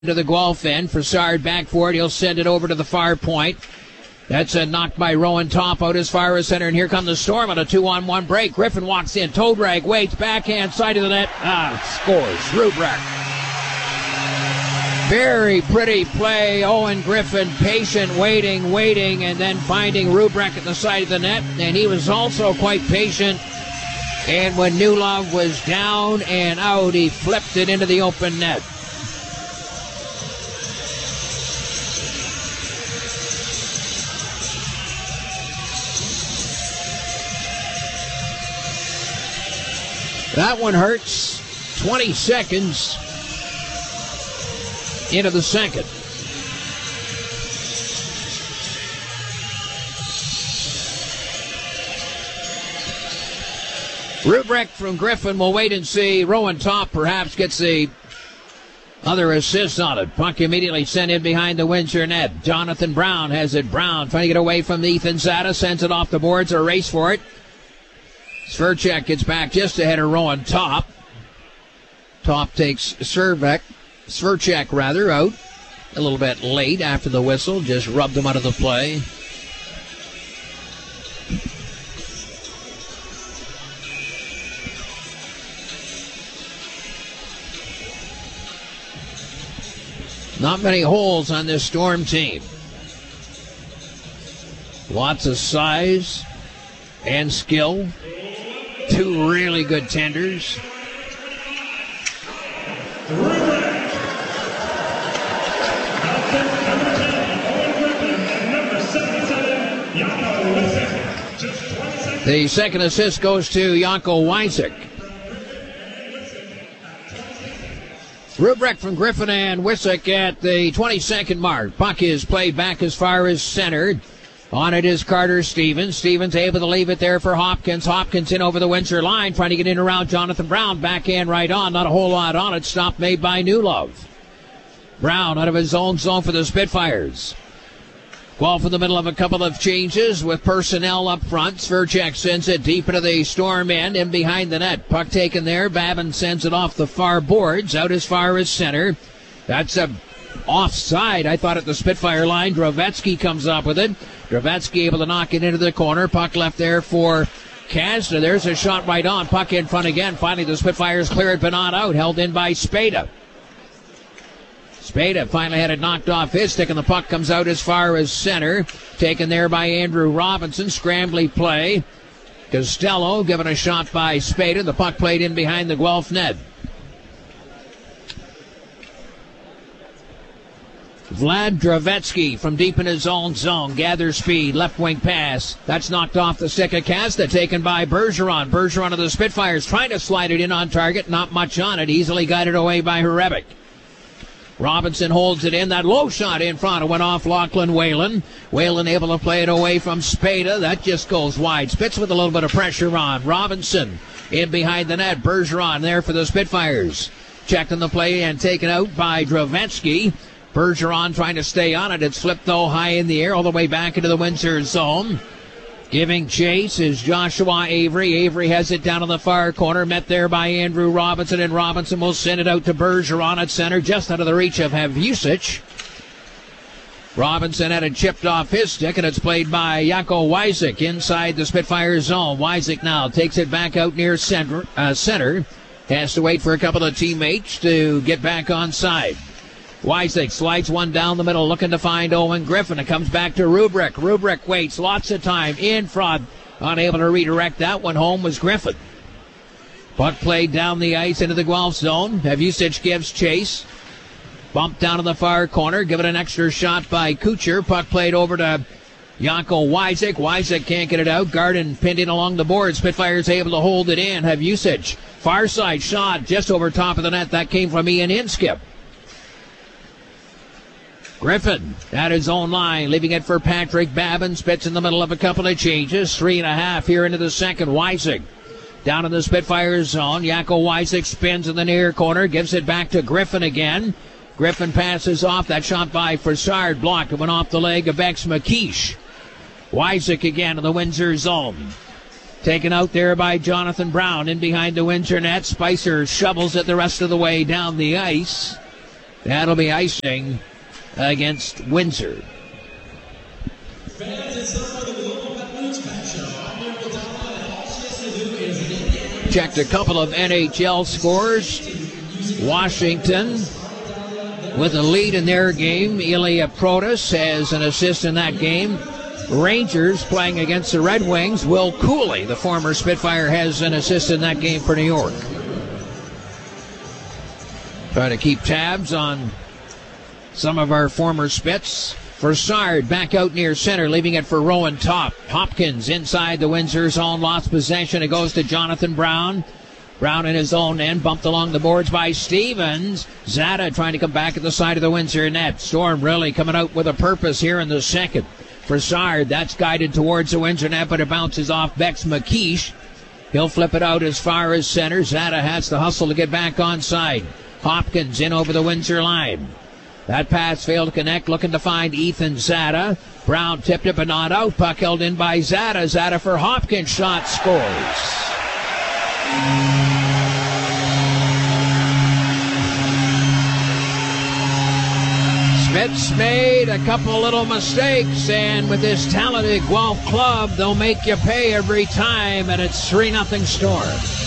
to the Guelph end. Fassard back for it. He'll send it over to the far point. That's a knock by Rowan Top out as far as center. And here come the Storm on a 2-on-1 break. Griffin walks in. Toe drag. Waits. Backhand side of the net. Scores. Rubrek. Very pretty play. Owen Griffin patient, waiting, and then finding Rubrek at the side of the net. And he was also quite patient. And when Newlove was down and out, he flipped it into the open net. That one hurts. 20 seconds into the second. Rubrek from Griffin. We'll wait and see. Rowan Top perhaps gets the other assist on it. Puck immediately sent in behind the Windsor net. Jonathan Brown has it. Brown trying to get away from Ethan Zada. Sends it off the boards. A race for it. Sverchek gets back just ahead of Rowan Top. Top takes Sverchek out a little bit late after the whistle. Just rubbed him out of the play. Not many holes on this Storm team. Lots of size and skill. Two really good tenders. The second assist goes to Janko Wysick. Rubrek from Griffin and Wysick at the 22nd mark. Puck is played back as far as center. On it is Carter Stevens. Stevens able to leave it there for Hopkins. Hopkins in over the Windsor line, trying to get in around Jonathan Brown. Backhand right on. Not a whole lot on it. Stop made by Newlove. Brown out of his own zone for the Spitfires. Guelph in the middle of a couple of changes with personnel up front. Sverchek sends it deep into the Storm end and behind the net. Puck taken there. Babin sends it off the far boards out as far as center. That's a offside, I thought, at the Spitfire line. Drovetsky comes up with it. Drovetsky able to knock it into the corner. Puck left there for Kasna. There's a shot right on. Puck in front again. Finally, the Spitfires clear it, but not out. Held in by Spada. Spada finally had it knocked off his stick, and the puck comes out as far as center. Taken there by Andrew Robinson. Scrambly play. Costello given a shot by Spada. The puck played in behind the Guelph net. Vlad Drovetsky from deep in his own zone. Gathers speed. Left wing pass. That's knocked off the stick of Kasna. Taken by Bergeron. Bergeron of the Spitfires trying to slide it in on target. Not much on it. Easily guided away by Hrebeck. Robinson holds it in. That low shot in front. It went off Lachlan Whalen. Whalen able to play it away from Spada. That just goes wide. Spitz with a little bit of pressure on. Robinson in behind the net. Bergeron there for the Spitfires. Checked on the play and taken out by Drovetsky. Bergeron trying to stay on it. It's flipped, though, high in the air all the way back into the Windsor zone. Giving chase is Joshua Avery. Avery has it down in the far corner. Met there by Andrew Robinson, and Robinson will send it out to Bergeron at center, just out of the reach of Havusich. Robinson had it chipped off his stick, and it's played by Janko Wysick inside the Spitfire zone. Wysick now takes it back out near center. Has to wait for a couple of teammates to get back on side. Wysick slides one down the middle, looking to find Owen Griffin. It comes back to Rubrek. Rubrek waits lots of time in front. Unable to redirect that one home was Griffin. Puck played down the ice into the Guelph zone. Havusich gives chase. Bumped down to the far corner. Given an extra shot by Kucher. Puck played over to Janko Wysick. Wysick can't get it out. Garden pinned in along the board. Spitfire's able to hold it in. Havusich. Far side shot just over top of the net. That came from Ian Inskip. Griffin at his own line, leaving it for Patrick Babin. Spitz in the middle of a couple of changes. 3.5 here into the second. Wysick down in the Spitfire zone. Janko Wysick spins in the near corner, gives it back to Griffin again. Griffin passes off. That shot by Fassard blocked. It went off the leg of Bex McKeish. Wysick again in the Windsor zone. Taken out there by Jonathan Brown in behind the Windsor net. Spicer shovels it the rest of the way down the ice. That'll be icing against Windsor. Checked a couple of NHL scores. Washington with a lead in their game. Ilya Protas has an assist in that game. Rangers playing against the Red Wings. Will Cooley, the former Spitfire, has an assist in that game for New York. Trying to keep tabs on some of our former Spits. Forsard back out near center, leaving it for Rowan Top. Hopkins inside the Windsor zone, lost possession. It goes to Jonathan Brown. Brown in his own end, bumped along the boards by Stevens. Zada trying to come back at the side of the Windsor net. Storm really coming out with a purpose here in the second. Forsard, that's guided towards the Windsor net, but it bounces off Bex McKeish. He'll flip it out as far as center. Zada has to hustle to get back onside. Hopkins in over the Windsor line. That pass failed to connect, looking to find Ethan Zada. Brown tipped it but not out. Puck held in by Zada. Zada for Hopkins. Shot scores. Smith's made a couple little mistakes, and with this talented Guelph club, they'll make you pay every time, and it's 3-0 Storm.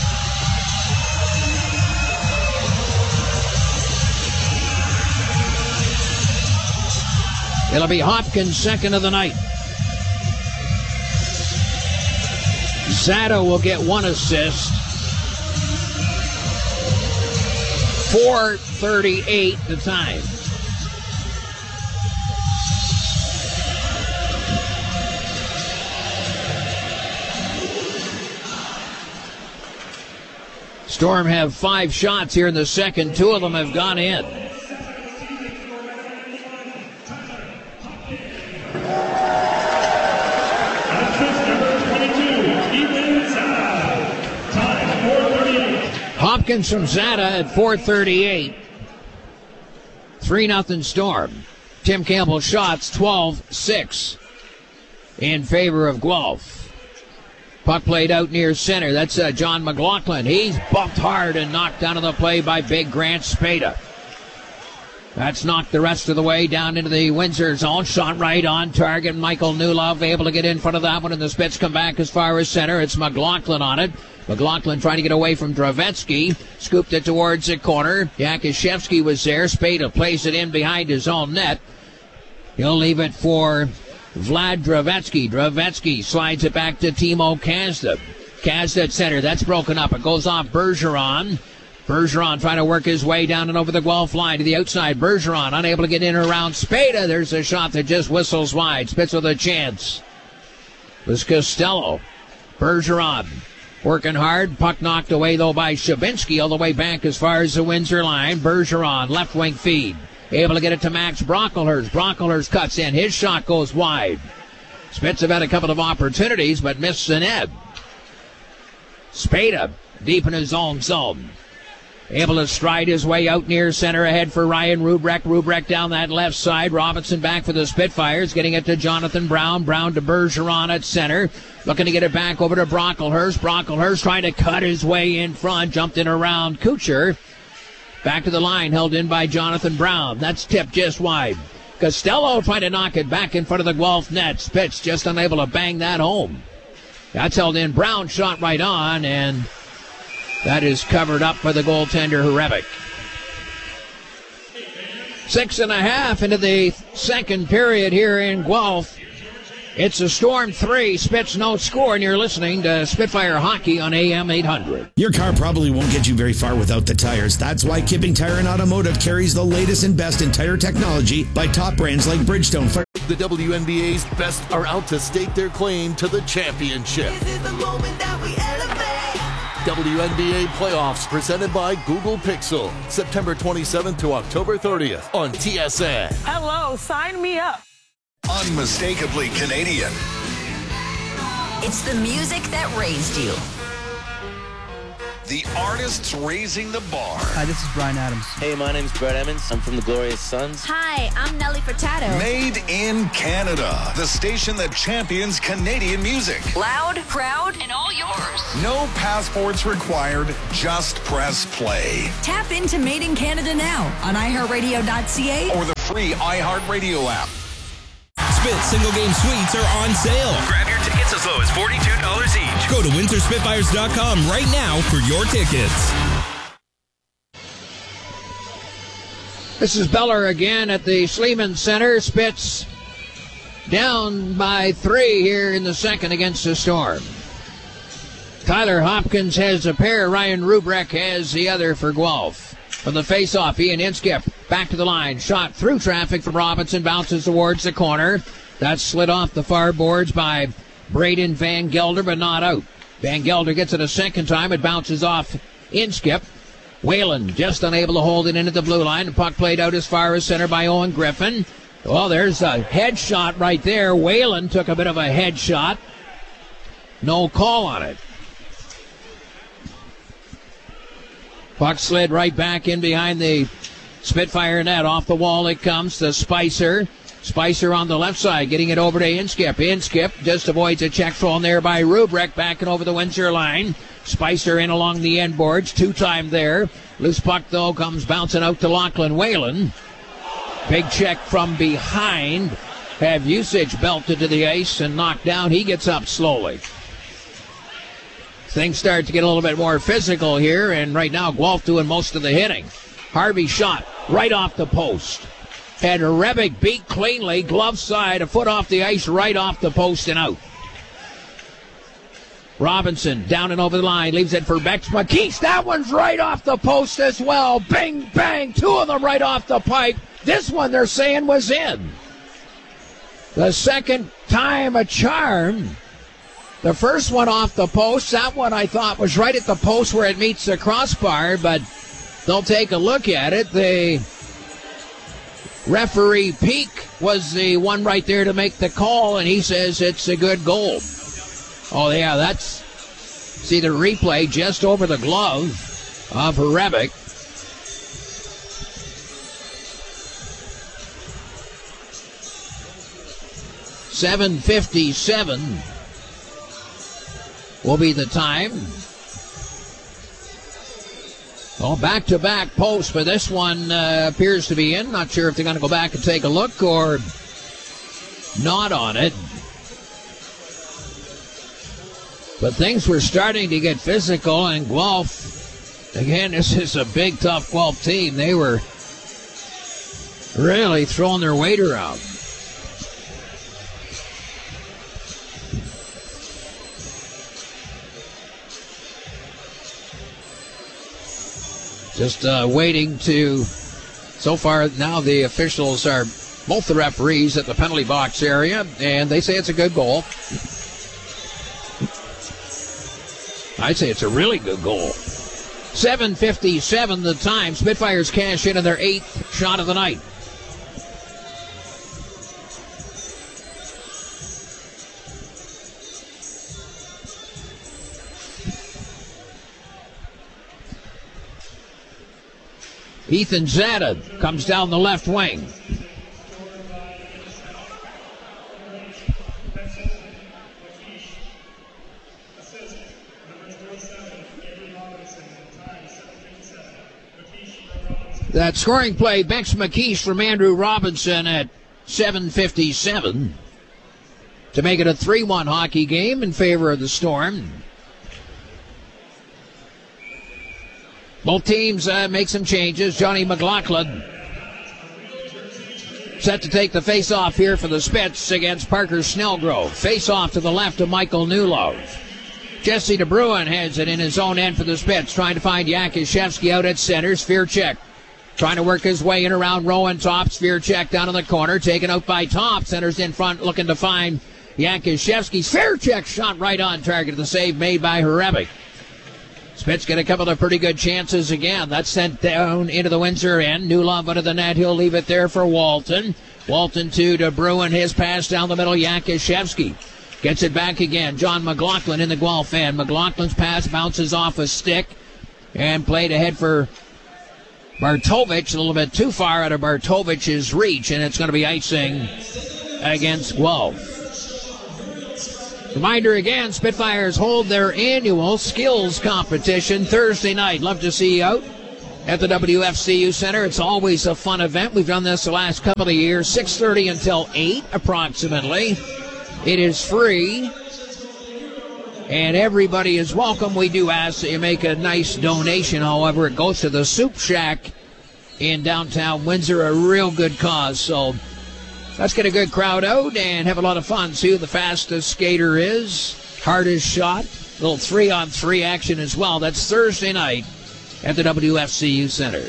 It'll be Hopkins' second of the night. Zada will get one assist. 4:38 the time. Storm have 5 shots here in the second. 2 of them have gone in. Hopkins from Zada at 4:38. 3-0 Storm. Tim Campbell shots 12-6 in favor of Guelph. Puck played out near center. That's John McLaughlin. He's bumped hard and knocked out of the play by big Grant Spada. That's knocked the rest of the way down into the Windsor zone. Shot right on target. Michael Newlove able to get in front of that one, and the Spits come back as far as center. It's McLaughlin on it. McLaughlin trying to get away from Dravetsky. Scooped it towards the corner. Yakishevsky was there. Spada plays it in behind his own net. He'll leave it for Vlad Dravetsky. Dravetsky slides it back to Timo Kazda. Kazda at center. That's broken up. It goes off Bergeron. Bergeron trying to work his way down and over the Guelph line to the outside. Bergeron unable to get in around Spada. There's a shot that just whistles wide. Spits with a chance. It was Costello. Bergeron working hard. Puck knocked away, though, by Shabinsky all the way back as far as the Windsor line. Bergeron, left wing feed. Able to get it to Max Brocklehurst. Brocklehurst cuts in. His shot goes wide. Spits have had a couple of opportunities, but missed the net. Spada deep in his own zone. Able to stride his way out near center ahead for Ryan Rubrek. Rubrek down that left side. Robinson back for the Spitfires. Getting it to Jonathan Brown. Brown to Bergeron at center. Looking to get it back over to Brocklehurst. Brocklehurst trying to cut his way in front. Jumped in around Kucher. Back to the line. Held in by Jonathan Brown. That's tipped just wide. Costello trying to knock it back in front of the Guelph net. Spitz just unable to bang that home. That's held in. Brown shot right on, and that is covered up by the goaltender, Hrebeck. 6.5 into the second period here in Guelph. It's a Storm 3, Spits no score, and you're listening to Spitfire Hockey on AM 800. Your car probably won't get you very far without the tires. That's why Kipping Tire and Automotive carries the latest and best in tire technology by top brands like Bridgestone. The WNBA's best are out to stake their claim to the championship. This is the moment that we elevate. WNBA playoffs presented by Google Pixel. September 27th to October 30th on TSN. Hello, sign me up. Unmistakably Canadian. It's the music that raised you. The artists raising the bar. Hi, this is Bryan Adams. Hey, my name's Brett Emmons. I'm from the Glorious Sons. Hi, I'm Nelly Furtado. Made in Canada. The station that champions Canadian music. Loud, proud, and all yours. No passports required. Just press play. Tap into Made in Canada now on iHeartRadio.ca Or the free iHeartRadio app. Spit single game suites are on sale. Grab your tickets as low as $42 each. Go to WindsorSpitfires.com right now for your tickets. This is Beller again at the Sleeman Center. Spitz down by 3 here in the second against the Storm. Tyler Hopkins has a pair. Ryan Rubrek has the other for Guelph. From the face-off, Ian Inskip back to the line. Shot through traffic from Robinson. Bounces towards the corner. That's slid off the far boards by Braden Van Gelder, but not out. Van Gelder gets it a second time. It bounces off Inskip. Whalen just unable to hold it in at the blue line. The puck played out as far as center by Owen Griffin. Well, there's a headshot right there. Whalen took a bit of a headshot. No call on it. Puck slid right back in behind the Spitfire net. Off the wall it comes to Spicer. Spicer on the left side, getting it over to Inskip. Inskip just avoids a check thrown there by Rubrek, backing over the Windsor line. Spicer in along the end boards, two-time there. Loose puck, though, comes bouncing out to Lachlan Whalen. Big check from behind. Have Usage belted to the ice and knocked down. He gets up slowly. Things start to get a little bit more physical here, and right now Guelph doing most of the hitting. Harvey shot right off the post. Had Rebick beat cleanly, glove side, a foot off the ice, right off the post and out. Robinson down and over the line, leaves it for Bex McKees. That one's right off the post as well. Bing, bang, two of them right off the pipe. This one they're saying was in. The second time a charm. The first one off the post, that one I thought was right at the post where it meets the crossbar, but they'll take a look at it. The referee Peak was the one right there to make the call, and he says it's a good goal. Oh, yeah, see the replay just over the glove of Rebick. .757 will be the time. Well, back-to-back posts, but this one appears to be in. Not sure if they're going to go back and take a look or not on it. But things were starting to get physical, and Guelph, again, this is a big, tough Guelph team. They were really throwing their weight around. Just waiting to, so far now the officials are, both the referees at the penalty box area, and they say it's a good goal. I'd say it's a really good goal. 7:57 the time. Spitfires cash in on their 8th shot of the night. Ethan Zada comes down the left wing. That scoring play, Bex McKees from Andrew Robinson at 7:57 to make it a 3-1 hockey game in favor of the Storm. Both teams make some changes. Johnny McLaughlin set to take the face-off here for the Spits against Parker Snellgrove. Face-off to the left of Michael Newlove. Jesse DeBruin has it in his own end for the Spits, trying to find Yakushevsky out at center. Svirchek trying to work his way in around Rowan Top. Svirchek down in the corner, taken out by Top. Centers in front, looking to find Yakushevsky. Svirchek shot right on target. The save made by Rebick. Spitz get a couple of pretty good chances again. That's sent down into the Windsor end. Newlove under the net. He'll leave it there for Walton. Walton to DeBruin. His pass down the middle. Yakushevsky gets it back again. John McLaughlin in the Guelph end. McLaughlin's pass bounces off a stick and played ahead for Bartovich. A little bit too far out of Bartovich's reach, and it's going to be icing against Guelph. Reminder again, Spitfires hold their annual skills competition Thursday night. Love to see you out at the WFCU Center. It's always a fun event. We've done this the last couple of years, 6:30 until 8 approximately. It is free, and everybody is welcome. We do ask that you make a nice donation. However, it goes to the Soup Shack in downtown Windsor, a real good cause. So let's get a good crowd out and have a lot of fun. See who the fastest skater is, hardest shot, a little 3-on-3 action as well. That's Thursday night at the WFCU Center.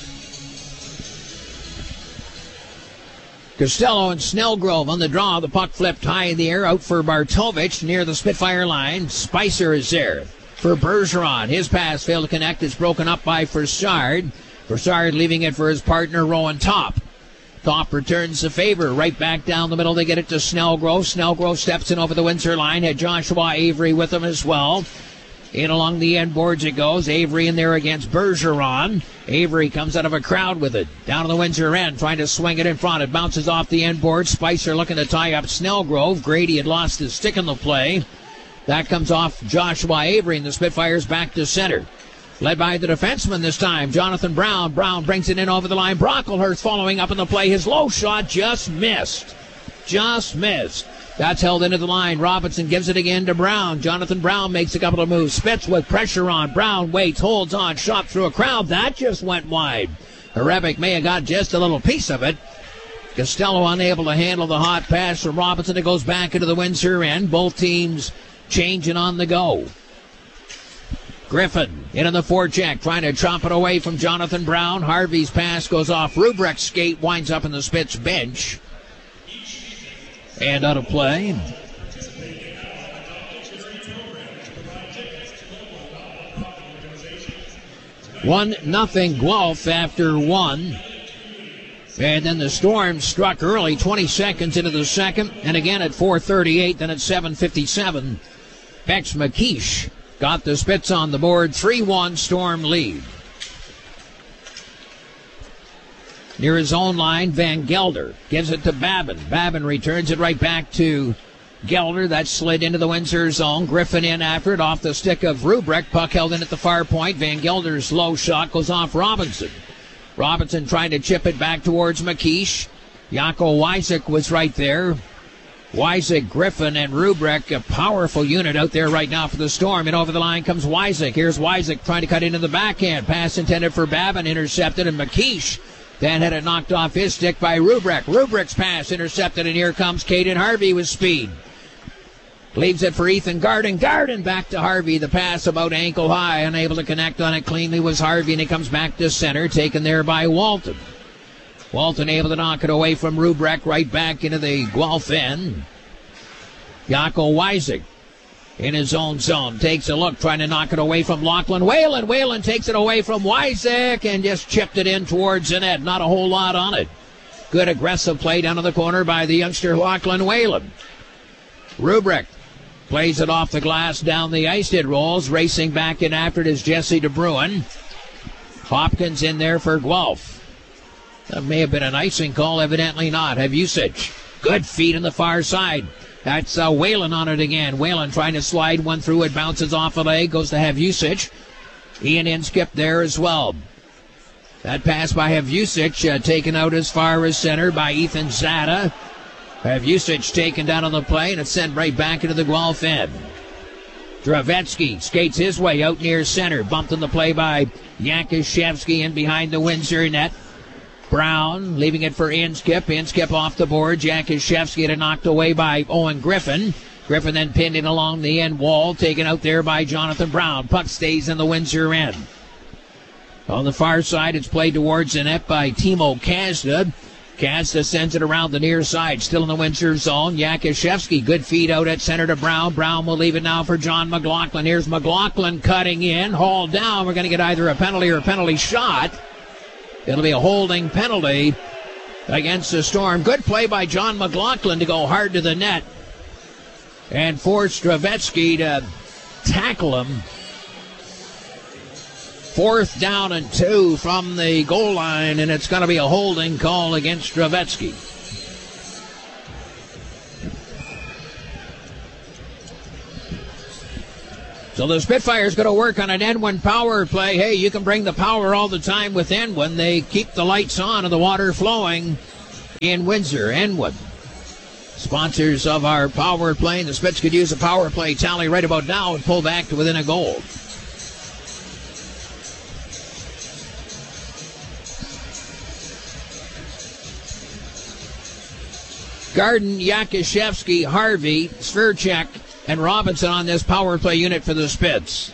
Costello and Snellgrove on the draw. The puck flipped high in the air out for Bartovich near the Spitfire line. Spicer is there for Bergeron. His pass failed to connect. It's broken up by Forsard. Forsard leaving it for his partner Rowan Top. Top returns the favor. Right back down the middle. They get it to Snellgrove. Snellgrove steps in over the Windsor line. Had Joshua Avery with him as well. In along the end boards it goes. Avery in there against Bergeron. Avery comes out of a crowd with it. Down to the Windsor end, trying to swing it in front. It bounces off the end board. Spicer looking to tie up Snellgrove. Grady had lost his stick in the play. That comes off Joshua Avery, and the Spitfires back to center. Led by the defenseman this time, Jonathan Brown. Brown brings it in over the line. Brocklehurst following up in the play. His low shot just missed. Just missed. That's held into the line. Robinson gives it again to Brown. Jonathan Brown makes a couple of moves. Spitz with pressure on. Brown waits, holds on, shot through a crowd. That just went wide. Horebic may have got just a little piece of it. Costello unable to handle the hot pass from Robinson. It goes back into the Windsor end. Both teams changing on the go. Griffin into the forecheck, trying to chop it away from Jonathan Brown. Harvey's pass goes off Rubrek's skate, winds up in the Spitz bench. And out of play. One nothing Guelph after one. And then the Storm struck early, 20 seconds into the second. And again at 4:38, then at 7:57. Bex McKeish got the Spitz on the board. 3-1 Storm lead. Near his own line, Van Gelder gives it to Babin. Babin returns it right back to Gelder. That slid into the Windsor zone. Griffin in after it off the stick of Rubrek. Puck held in at the far point. Van Gelder's low shot goes off Robinson. Robinson trying to chip it back towards McKeish. Jaco Wyzik was right there. Wyzik, Griffin, and Rubrek, a powerful unit out there right now for the Storm. And over the line comes Wyzik. Here's Wyzik trying to cut into the backhand. Pass intended for Babin, intercepted, and McKeish then had it knocked off his stick by Rubrek. Rubrek's pass intercepted, and here comes Caden Harvey with speed. Leaves it for Ethan Garden. Garden back to Harvey. The pass about ankle high. Unable to connect on it cleanly was Harvey, and he comes back to center, taken there by Walton. Walton able to knock it away from Rubrek, right back into the Guelph end. Jaco Wyzik in his own zone. Takes a look, trying to knock it away from Lachlan Whalen. Whalen takes it away from Wyzik and just chipped it in towards the net. Not a whole lot on it. Good aggressive play down to the corner by the youngster Lachlan Whalen. Rubrek plays it off the glass down the ice. It rolls. Racing back in after it is Jesse DeBruin. Hopkins in there for Guelph. That may have been an icing call. Evidently not. Have usage. Good feet on the far side. That's Whalen on it again. Whalen trying to slide one through. It bounces off a leg. Goes to have usage. Ian Inskip there as well. That pass by Havusich taken out as far as center by Ethan Zada. Havusich taken down on the play, and it's sent right back into the Guelph end. Dravetsky skates his way out near center. Bumped in the play by Yankashevsky in behind the Windsor net. Brown leaving it for Inskip. Inskip off the board. Yankashevsky had it knocked away by Owen Griffin. Griffin then pinned in along the end wall, taken out there by Jonathan Brown. Puck stays in the Windsor end. On the far side, it's played towards the net by Timo Kazda. Kazda sends it around the near side, still in the Windsor zone. Yankashevsky, good feed out at center to Brown. Brown will leave it now for John McLaughlin. Here's McLaughlin cutting in, hauled down. We're going to get either a penalty or a penalty shot. It'll be a holding penalty against the Storm. Good play by John McLaughlin to go hard to the net and force Dravetsky to tackle him. 4th down and 2 from the goal line, and it's going to be a holding call against Dravetsky. So the Spitfire's going to work on an N1 power play. Hey, you can bring the power all the time with N1. They keep the lights on and the water flowing in Windsor. N1, sponsors of our power play. The Spits could use a power play tally right about now and pull back to within a goal. Garden, Yakushevsky, Harvey, Svirchek, and Robinson on this power play unit for the Spits.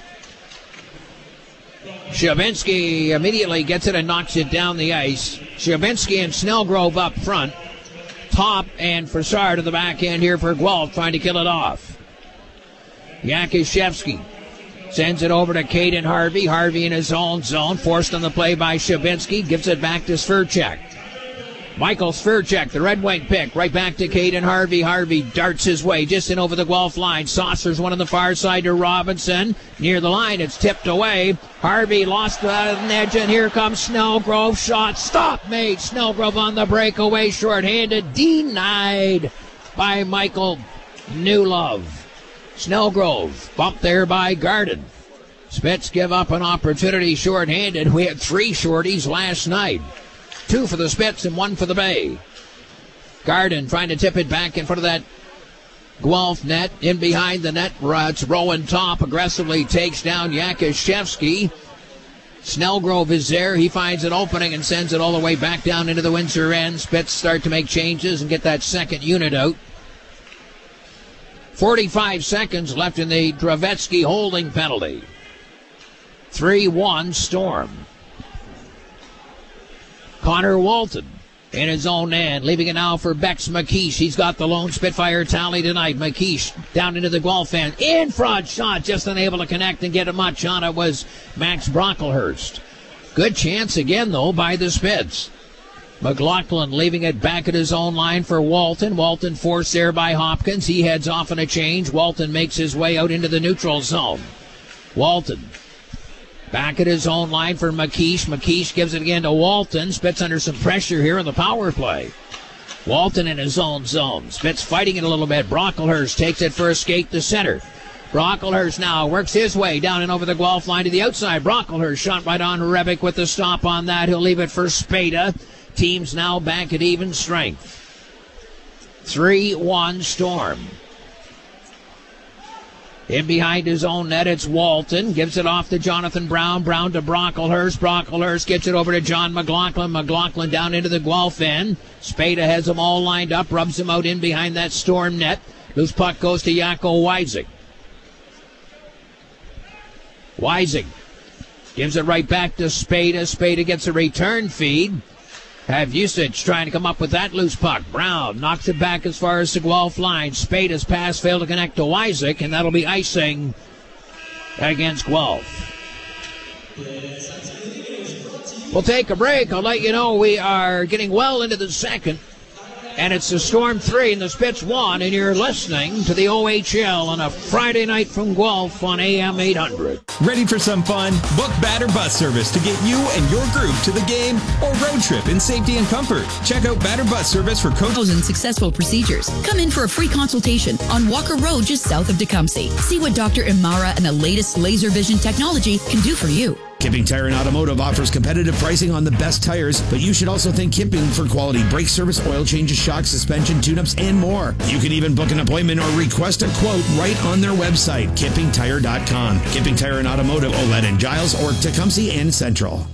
Shabinsky immediately gets it and knocks it down the ice. Shabinsky and Snellgrove up front. Top and Fassard to the back end here for Guelph, trying to kill it off. Yakushevsky sends it over to Caden Harvey. Harvey in his own zone, forced on the play by Shabinsky. Gives it back to Svirchek. Michael Svirchek, the Red Wing pick, right back to Caden Harvey. Harvey darts his way just in over the Guelph line. Saucers one on the far side to Robinson. Near the line, it's tipped away. Harvey lost the edge, and here comes Snellgrove. Shot, stop made. Snellgrove on the breakaway, shorthanded, denied by Michael Newlove. Snellgrove, bumped there by Garden. Spits give up an opportunity shorthanded. We had 3 shorties last night. 2 for the Spits and 1 for the Bay. Garden trying to tip it back in front of that Guelph net. In behind the net, it's Rowan Top aggressively takes down Yakushevsky. Snellgrove is there. He finds an opening and sends it all the way back down into the Windsor end. Spits start to make changes and get that second unit out. 45 seconds left in the Dravetsky holding penalty. 3-1 Storm. Connor Walton in his own end, leaving it now for Bex McKeish. He's got the lone Spitfire tally tonight. McKeish down into the Guelph end. In front shot, just unable to connect and get a much on it was Max Brocklehurst. Good chance again, though, by the Spits. McLaughlin leaving it back at his own line for Walton. Walton forced there by Hopkins. He heads off on a change. Walton makes his way out into the neutral zone. Walton back at his own line for McKeish. McKeish gives it again to Walton. Spits under some pressure here in the power play. Walton in his own zone. Spits fighting it a little bit. Brocklehurst takes it for a skate to center. Brocklehurst now works his way down and over the Guelph line to the outside. Brocklehurst shot right on Rebick with the stop on that. He'll leave it for Spada. Teams now back at even strength. 3-1 Storm. In behind his own net, it's Walton. Gives it off to Jonathan Brown. Brown to Brocklehurst. Brocklehurst gets it over to John McLaughlin. McLaughlin down into the Guelph end. Spada has them all lined up. Rubs them out in behind that Storm net. Loose puck goes to Jaco Weisig. Weisig gives it right back to Spada. Spada gets a return feed. Havusich trying to come up with that loose puck. Brown knocks it back as far as the Guelph line. Spada's pass failed to connect to Weisig, and that'll be icing against Guelph. We'll take a break. I'll let you know we are getting well into the second, and it's the Storm 3 and the Spits 1, and you're listening to the OHL on a Friday night from Guelph on AM 800. Ready for some fun? Book Batter Bus Service to get you and your group to the game or road trip in safety and comfort. Check out Batter Bus Service for coaches and successful procedures. Come in for a free consultation on Walker Road just south of Tecumseh. See what Dr. Imara and the latest laser vision technology can do for you. Kipping Tire and Automotive offers competitive pricing on the best tires, but you should also thank Kipping for quality brake service, oil changes, shocks, suspension, tune-ups, and more. You can even book an appointment or request a quote right on their website, kippingtire.com. Kipping Tire and Automotive, Olette and Giles, or Tecumseh and Central.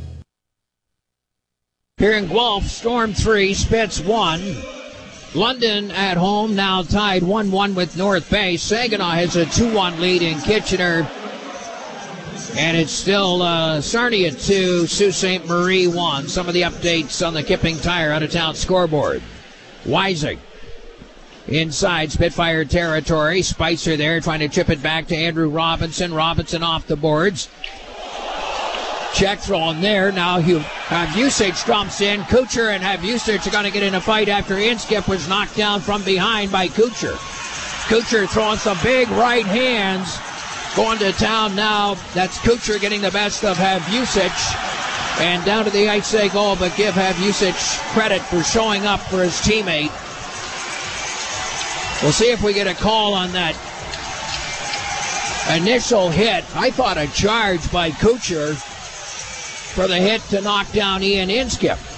Here in Guelph, Storm 3, Spits 1. London at home now tied 1-1 with North Bay. Saginaw has a 2-1 lead in Kitchener. And it's still Sarnia 2, Sault Ste. Marie 1. Some of the updates on the Kipping Tire out-of-town scoreboard. Weisig inside Spitfire territory. Spicer there trying to chip it back to Andrew Robinson. Robinson off the boards. Check throw in there. Now Havusich jumps in. Kucher and Havusich are going to get in a fight after Inskip was knocked down from behind by Kucher. Kucher throwing some big right hands. Going to town now. That's Kucher getting the best of Havusich. And down to the ice they go, but give Havusich credit for showing up for his teammate. We'll see if we get a call on that initial hit. I thought a charge by Kuchar for the hit to knock down Ian Inskip.